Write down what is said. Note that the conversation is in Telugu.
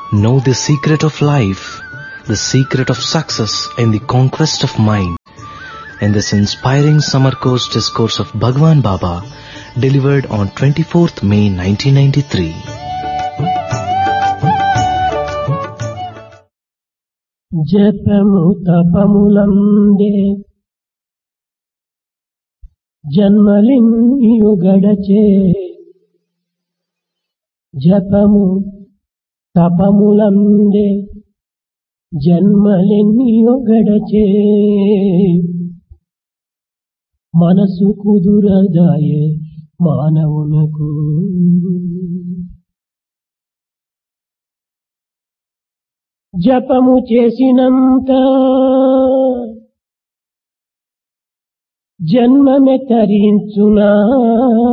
Know the secret of life, the secret of success in the conquest of mind. In this inspiring summer course discourse of Bhagwan Baba, delivered on 24th May 1993. జపము తపములందే జన్మలిన్యు గడచే జపము తపములందే జన్మలిన్యు గడచే మనసు కుదురదాయే మానవునకు జపము చేసినంత జన్మమే తరించునా